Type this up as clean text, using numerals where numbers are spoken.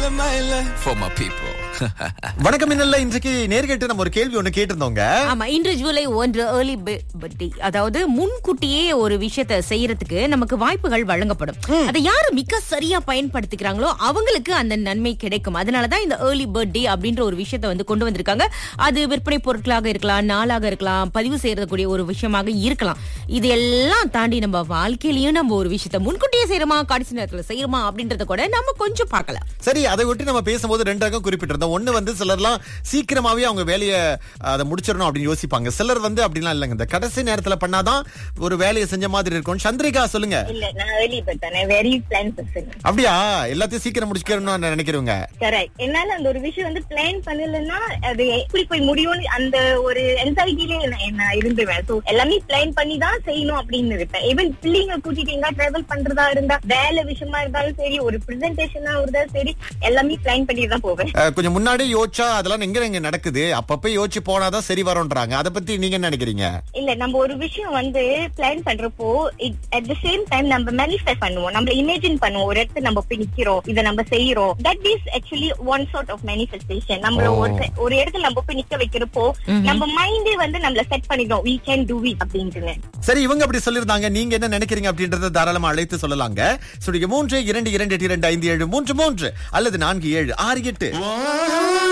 For my people. வணக்கம் இன்னல்ல இன்றைக்கு நேர்கிட்ட நம்ம ஒரு கேள்வி ஒண்ணு கேட்டிருந்தோங்க. ஆமா, இன்று ஜூலை 1 ஏர்லி பர்த்டே, அதாவது முன்கூட்டியே ஒரு விஷயத்தை செய்யறதுக்கு நமக்கு வாய்ப்புகள் வழங்கப்படும். அதை யாரு மிக சரியா பயன்படுத்திக்கிறாங்களோ அவங்களுக்கு அந்த நன்மை கிடைக்கும். அதனாலதான் இந்த ஏர்லி பர்த்டே அப்படின்ற ஒரு விஷயத்தை வந்து கொண்டு வந்திருக்காங்க. அது விற்பனை பொருட்களாக இருக்கலாம், நாளாக இருக்கலாம், பதிவு செய்யறதுக்கூடிய ஒரு விஷயமாக இருக்கலாம். இது எல்லாம் தாண்டி நம்ம வாழ்க்கையிலயும் நம்ம ஒரு விஷயத்தை முன்கூட்டியே செய்யறோமா, கடைசி நேரத்துல செய்யறோமா அப்படின்றத கூட நம்ம கொஞ்சம் பார்க்கலாம். சரி, அதை ஒட்டி நம்ம பேசும்போது ரெண்டு ரகம் குறிப்பிட்டிருந்தோம். ஒண்ணு வந்து சிலர்லாம் சீக்கிரமாவே அவங்க வேலையை அதை முடிச்சிடணும் அப்படின்னு யோசிப்பாங்க. சிலர் வந்து அப்படிலாம் இல்லைங்க, இந்த கடைசி நேரத்துல பண்ணாதான் ஒரு வேலையை செஞ்ச மாதிரி இருக்கும். சந்திரிகா சொல்லுங்க. இல்ல, நான் early bird தானே, very plan person. அப்படியா? எல்லாத்தையும் சீக்கிரம் முடிச்சுக்கணும்னு நினைக்கிறவங்க. Correct. என்னால அந்த ஒரு விஷயம் வந்து பிளான் பண்ணலன்னா அது எப்படி போய் முடியும்னு அந்த ஒரு anxietyலே நான் இருந்துவேன். சோ எல்லாமே பிளான் பண்ணி தான் செய்யணும் அப்படின்னு இருப்பேன். ஈவன் பிள்ளைங்க கூட்டிட்டு எங்க டிராவல் பண்றதா இருந்தா, வேலை விஷயமா இருந்தாலும் சரி, ஒரு பிரசன்டேஷனா இருந்தாலும் சரி, எல்லாமே பிளான் பண்ணி தான் போவேன். கொஞ்சம் முன்னாடி யோசிச்சா அதெல்லாம் எங்க நடக்குது, அப்பப்ப யோசிச்சு போனாதான் சரி வரும்ன்றாங்க. அதை பத்தி நீங்க என்ன நினைக்கிறீங்க? இல்ல, நம்ம ஒரு விஷயம் வந்து பிளான் பண்றப்போ at the same time நம்ம manifest பண்ணுவோம், நம்ம இமேஜின் பண்ணுவோம். ஒரு இடத்துல நம்ம போய் நிக்கிறோம், இதை நம்ம செய்யறோம். That is actually one sort of manifestation. நம்ம ஒரு இடத்துல நம்ம போய் நிக்க வைக்கிறப்போ நம்ம மைண்டே வந்து நம்மள செட் பண்ணிடும், we can do it அப்படின்ட்டு. சரி, இவங்க அப்படி சொல்லிருந்தாங்க. நீங்க என்ன நினைக்கிறீங்க அப்படின்றத தாராளமா அழைத்து சொல்லலாங்க. 3 2 2 5 7 3 3 அல்லது 4 7 6 8.